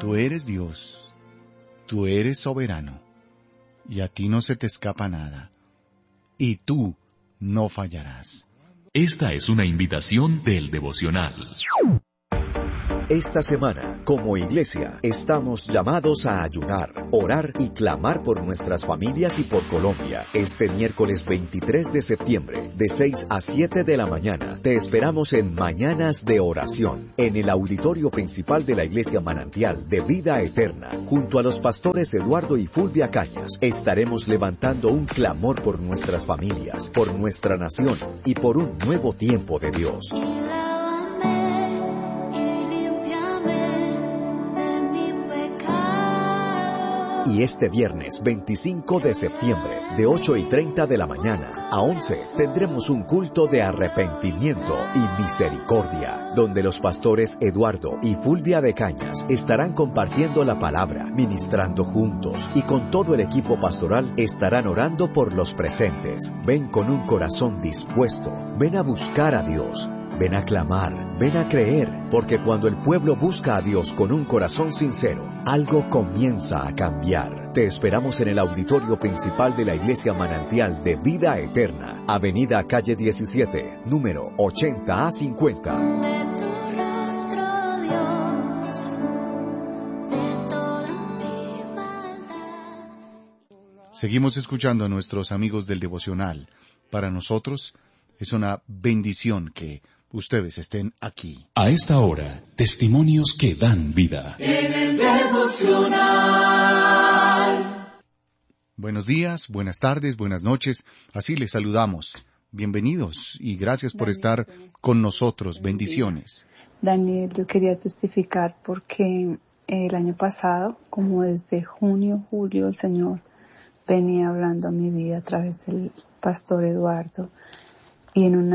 Tú eres Dios, tú eres soberano, y a ti no se te escapa nada, y tú no fallarás. Esta es una invitación del devocional. Esta semana, como iglesia, estamos llamados a ayunar, orar y clamar por nuestras familias y por Colombia. Este miércoles 23 de septiembre, de 6 a 7 de la mañana, te esperamos en Mañanas de Oración, en el auditorio principal de la Iglesia Manantial de Vida Eterna, junto a los pastores Eduardo y Fulvia Cañas. Estaremos levantando un clamor por nuestras familias, por nuestra nación y por un nuevo tiempo de Dios. Y este viernes 25 de septiembre, de 8:30 de la mañana a 11, tendremos un culto de arrepentimiento y misericordia, donde los pastores Eduardo y Fulvia de Cañas estarán compartiendo la palabra, ministrando juntos, y con todo el equipo pastoral estarán orando por los presentes. Ven con un corazón dispuesto, ven a buscar a Dios. Ven a clamar, ven a creer, porque cuando el pueblo busca a Dios con un corazón sincero, algo comienza a cambiar. Te esperamos en el auditorio principal de la Iglesia Manantial de Vida Eterna, Avenida Calle 17, número 80A50. Seguimos escuchando a nuestros amigos del devocional. Para nosotros es una bendición que ustedes estén aquí. A esta hora, testimonios que dan vida. En el devocional. Buenos días, buenas tardes, buenas noches. Así les saludamos. Bienvenidos y gracias por estar con nosotros. Bendiciones. Daniel, yo quería testificar porque el año pasado, como desde junio, julio, el Señor venía hablando a mi vida a través del pastor Eduardo. Y en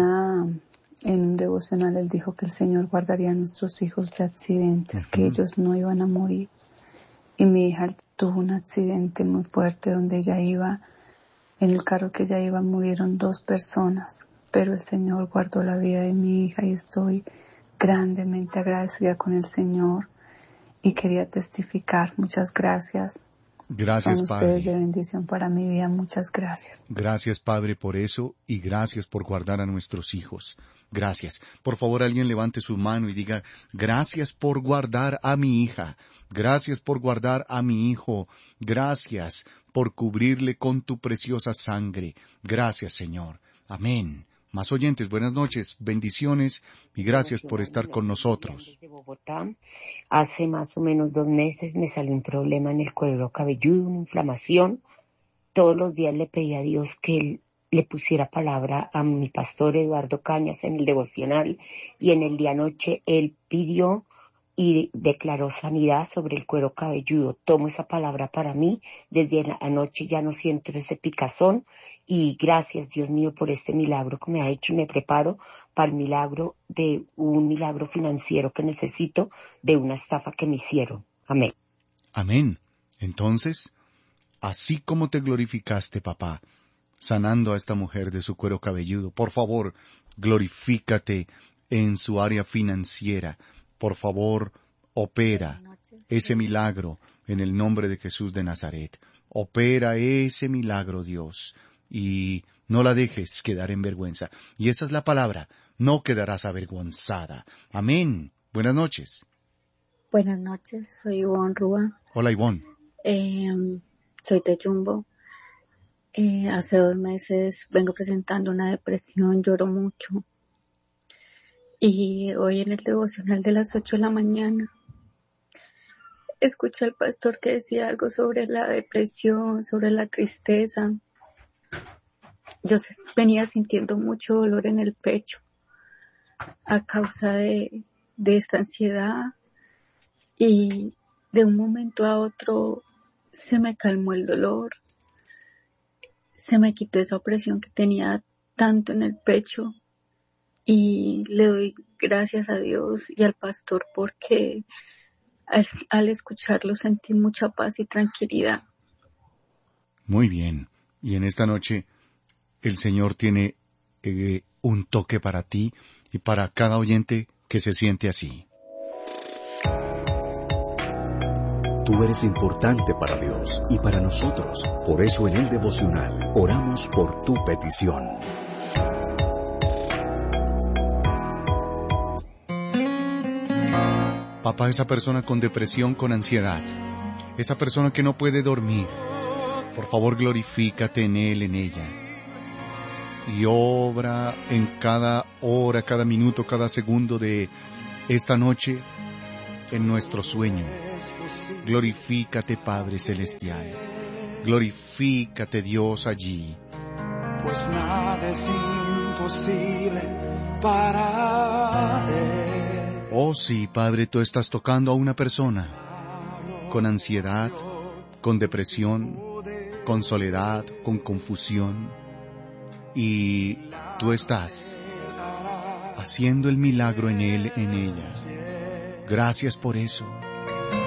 un devocional él dijo que el Señor guardaría a nuestros hijos de accidentes, que ellos no iban a morir. Y mi hija tuvo un accidente muy fuerte donde ella iba, en el carro que ella iba murieron 2 personas, pero el Señor guardó la vida de mi hija y estoy grandemente agradecida con el Señor y quería testificar. Muchas gracias. Gracias, Son Padre. ustedes de bendición para mi vida. Muchas gracias. Gracias, Padre, por eso y gracias por guardar a nuestros hijos. Gracias. Por favor, alguien levante su mano y diga, gracias por guardar a mi hija. Gracias por guardar a mi hijo. Gracias por cubrirle con tu preciosa sangre. Gracias, Señor. Amén. Más oyentes, buenas noches, bendiciones y gracias por estar con nosotros. Desde Bogotá, hace más o menos 2 meses me salió un problema en el cuero cabelludo, una inflamación. Todos los días le pedí a Dios que Él le pusiera palabra a mi pastor Eduardo Cañas en el devocional y en el día anoche Él pidió y declaró sanidad sobre el cuero cabelludo. Tomo esa palabra para mí, desde la anoche ya no siento ese picazón y gracias Dios mío por este milagro que me ha hecho y me preparo para el milagro de un milagro financiero que necesito de una estafa que me hicieron. Amén. Amén. Entonces, así como te glorificaste, papá, sanando a esta mujer de su cuero cabelludo, por favor, glorifícate en su área financiera. Por favor, opera ese milagro en el nombre de Jesús de Nazaret. Opera ese milagro, Dios, y no la dejes quedar en vergüenza. Y esa es la palabra, no quedarás avergonzada. Amén. Buenas noches. Buenas noches, soy Ivonne Rúa. Hola, Ivonne. Soy de Jumbo. Hace 2 meses vengo presentando una depresión, lloro mucho. Y hoy en el devocional de las 8 de la mañana escuché al pastor que decía algo sobre la depresión, sobre la tristeza. Yo venía sintiendo mucho dolor en el pecho a causa de esta ansiedad y de un momento a otro se me calmó el dolor, se me quitó esa opresión que tenía tanto en el pecho. Y le doy gracias a Dios y al pastor porque al escucharlo sentí mucha paz y tranquilidad. Muy bien. Y en esta noche el Señor tiene un toque para ti y para cada oyente que se siente así. Tú eres importante para Dios y para nosotros. Por eso en el devocional oramos por tu petición. Papá, esa persona con depresión, con ansiedad, esa persona que no puede dormir, por favor glorifícate en él, en ella. Y obra en cada hora, cada minuto, cada segundo de esta noche en nuestro sueño. Glorifícate, Padre Celestial. Glorifícate, Dios, allí. Pues nada es imposible para Él. Oh sí, Padre, tú estás tocando a una persona con ansiedad, con depresión, con soledad, con confusión. Y tú estás haciendo el milagro en él, en ella. Gracias por eso.